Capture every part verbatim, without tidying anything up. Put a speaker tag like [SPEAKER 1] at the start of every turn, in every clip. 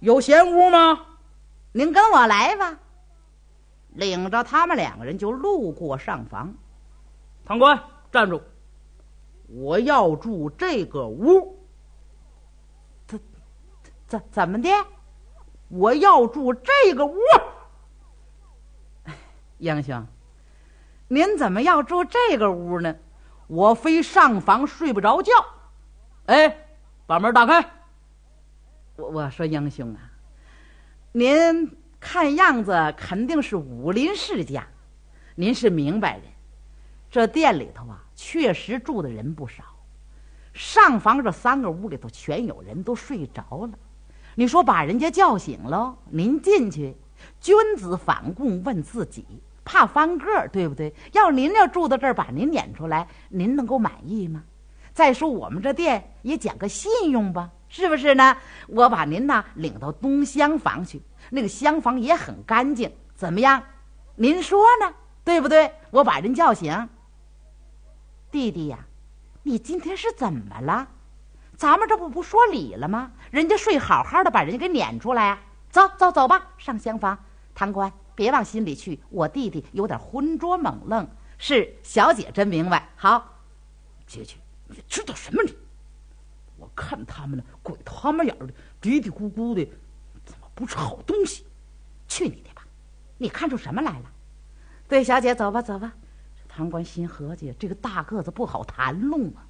[SPEAKER 1] 有闲屋吗？
[SPEAKER 2] 您跟我来吧。领着他们两个人就路过上房。
[SPEAKER 1] 堂官，站住！我要住这个屋。
[SPEAKER 2] 怎怎怎么的？
[SPEAKER 1] 我要住这个屋。
[SPEAKER 2] 英雄，您怎么要住这个屋呢？
[SPEAKER 1] 我非上房睡不着觉。哎，把门打开。
[SPEAKER 2] 我我说英雄啊，您看样子肯定是武林世家，您是明白人。这店里头啊，确实住的人不少。上房这三个屋里头全有人，都睡着了。你说把人家叫醒了，您进去，君子反顾问自己，怕翻个儿，对不对？要您要住到这儿，把您撵出来，您能够满意吗？再说我们这店也讲个信用吧，是不是呢？我把您呢领到东厢房去，那个厢房也很干净，怎么样？您说呢？对不对？我把人叫醒。弟弟呀，你今天是怎么了？咱们这不不说理了吗？人家睡好好的，把人家给撵出来啊！走走走吧，上厢房。堂官，别往心里去，我弟弟有点浑浊猛愣。是，小姐真明白。好，
[SPEAKER 1] 姐姐，你知道什么你？我看他们呢，鬼他妈眼的，嘀嘀咕咕的，怎么不是好东西？
[SPEAKER 2] 去你的吧！你看出什么来了？对，小姐，走吧走吧。堂官心合计，这个大个子不好谈弄啊。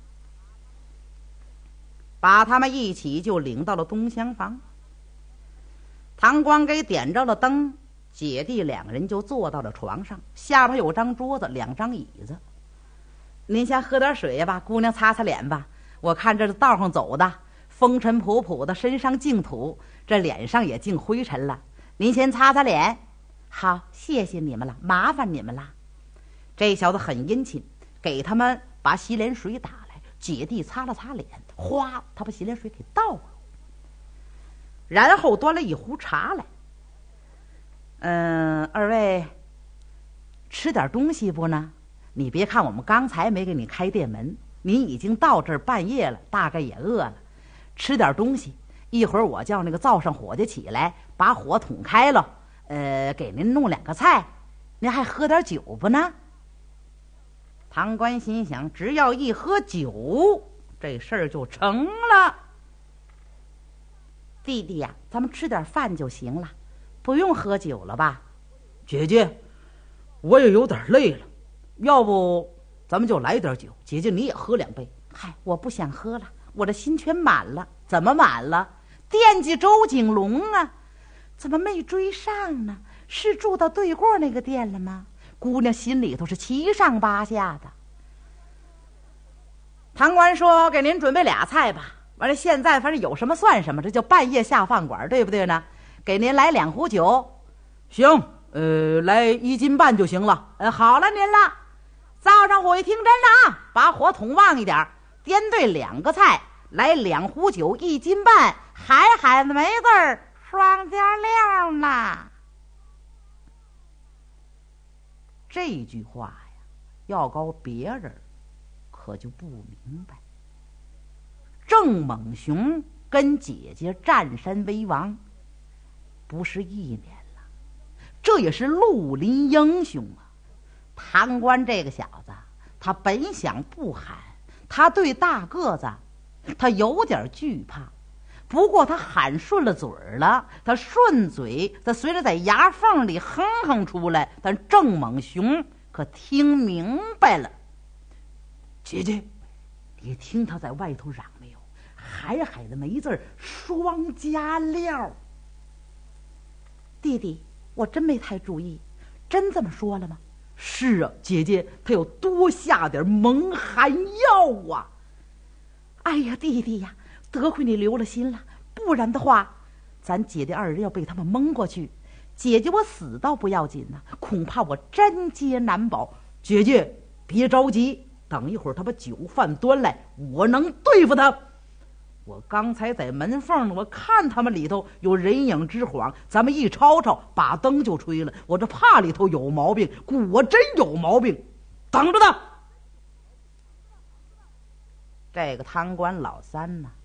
[SPEAKER 2] 把他们一起就领到了东厢房。堂官给点着了灯，姐弟两人就坐到了床上，下边有张桌子，两张椅子。您先喝点水吧，姑娘擦擦脸吧。我看这道上走的风尘仆仆的，身上净土，这脸上也净灰尘了。您先擦擦脸。好，谢谢你们了，麻烦你们了。这小子很殷勤，给他们把洗脸水打来，姐弟擦了擦脸，哗，他把洗脸水给倒了，然后端了一壶茶来。嗯，二位吃点东西不呢？你别看我们刚才没给你开店门，你已经到这儿半夜了，大概也饿了，吃点东西。一会儿我叫那个灶上伙计起来，把火捅开了，呃，给您弄两个菜。您还喝点酒不呢？堂官心想，只要一喝酒，这事儿就成了。弟弟呀、啊，咱们吃点饭就行了，不用喝酒了吧？
[SPEAKER 1] 姐姐，我也有点累了，要不咱们就来点酒，姐姐你也喝两杯。
[SPEAKER 2] 嗨，我不想喝了，我这心全满了。怎么满了？惦记周景龙啊，怎么没追上呢？是住到对过那个店了吗？姑娘心里头是七上八下的。堂官说，给您准备俩菜吧，完了现在反正有什么算什么，这叫半夜下饭馆，对不对呢？给您来两壶酒。
[SPEAKER 1] 行，呃，来一斤半就行了。
[SPEAKER 2] 呃，好了您了。灶上伙计听真的啊，把火捅旺一点，颠对两个菜，来两壶酒，一斤半，海海子没字儿，双加料呢。这句话呀，要告别人可就不明白。郑猛雄跟姐姐占山为王不是一年了，这也是绿林英雄啊。堂官这个小子，他本想不喊，他对大个子他有点惧怕，不过他喊顺了嘴儿了，他顺嘴，他随着在牙缝里哼哼出来，但郑猛雄可听明白了。
[SPEAKER 1] 姐姐，
[SPEAKER 2] 你听他在外头嚷没有？海海的没字儿，双加料。弟弟，我真没太注意，真这么说了吗？
[SPEAKER 1] 是啊，姐姐，他要多下点蒙汗药啊。
[SPEAKER 2] 哎呀，弟弟呀，得亏你留了心了，不然的话，咱姐弟二人要被他们蒙过去，姐姐我死倒不要紧呢、啊，恐怕我真接难保。
[SPEAKER 1] 姐姐别着急，等一会儿他把酒饭端来，我能对付他。我刚才在门缝呢，我看他们里头有人影之晃，咱们一吵吵，把灯就吹了。我这怕里头有毛病，果真有毛病，等着他。
[SPEAKER 2] 这个贪官老三呢、啊